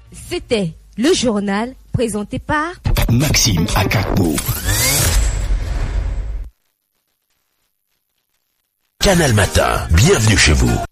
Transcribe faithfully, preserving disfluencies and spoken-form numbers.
C'était le journal présenté par Maxime Akakbo. Canal Matin, bienvenue chez vous.